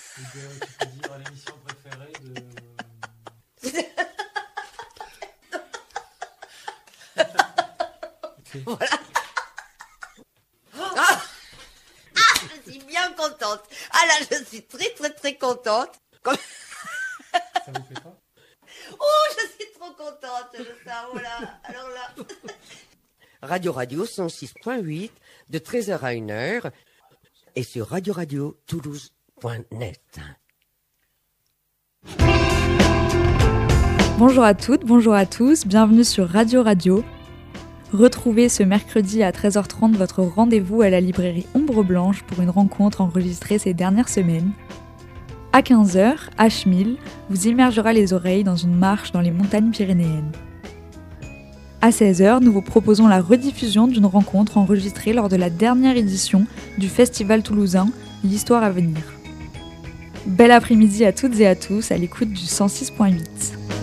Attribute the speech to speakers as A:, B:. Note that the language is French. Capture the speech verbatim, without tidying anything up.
A: Et de, tu peux dire l'émission préférée de...
B: Voilà. Ah, ah, je suis bien contente. Ah là, je suis très très très contente. Comme...
A: Ça vous fait pas?
B: Oh, je suis trop contente de ça. Voilà. Alors là. Radio Radio cent six point huit de treize heures à une heure et sur radio radio toulouse point net.
C: Bonjour à toutes, bonjour à tous, bienvenue sur Radio Radio. Retrouvez ce mercredi à treize heures trente votre rendez-vous à la librairie Ombre Blanche pour une rencontre enregistrée ces dernières semaines. À quinze heures, H mille vous immergera les oreilles dans une marche dans les montagnes pyrénéennes. À seize heures, nous vous proposons la rediffusion d'une rencontre enregistrée lors de la dernière édition du Festival toulousain L'Histoire à venir. Bel après-midi à toutes et à tous à l'écoute du cent six point huit.